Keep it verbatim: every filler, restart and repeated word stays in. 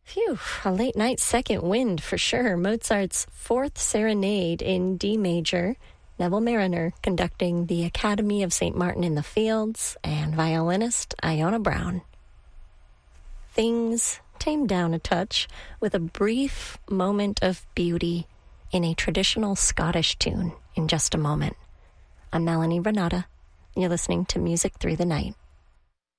Phew, a late night second wind for sure. Mozart's Fourth Serenade in D major, Neville Mariner conducting the Academy of Saint Martin in the Fields, and violinist Iona Brown. Things tamed down a touch with a brief moment of beauty in a traditional Scottish tune in just a moment. I'm Melanie Renata, and you're listening to Music Through the Night.